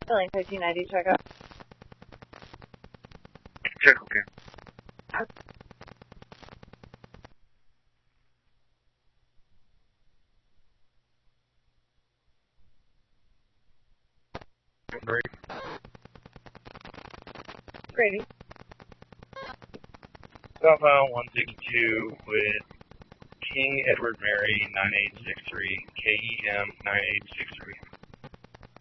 Filling 1390, check out. Check, okay. Great. Grady. Southbound 162 with King Edward Mary 9863, KEM 9863.